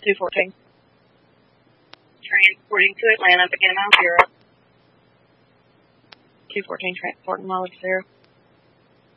214. Transporting to Atlanta, begin on 0. 214, transporting mileage 0.